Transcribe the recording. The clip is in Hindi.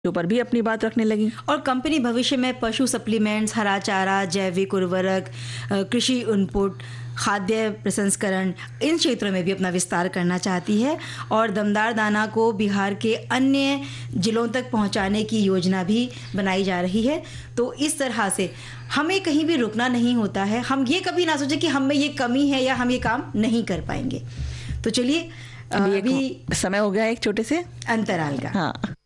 ऊपर भी अपनी बात रखने लगी। और कंपनी भविष्य में पशु सप्लीमेंट्स, हरा चारा, जैविक उर्वरक, कृषि इनपुट, खाद्य प्रसंस्करण, इन क्षेत्रों में भी अपना विस्तार करना चाहती है और दमदार दाना को बिहार के अन्य जिलों तक पहुंचाने की योजना भी बनाई जा रही है। तो इस तरह से हमें कहीं भी रुकना नहीं होता है। हम ये कभी ना सोचें कि हम में ये कमी है या हम ये काम नहीं कर पाएंगे। तो चलिए अभी समय हो गया एक छोटे से अंतराल का। हाँ।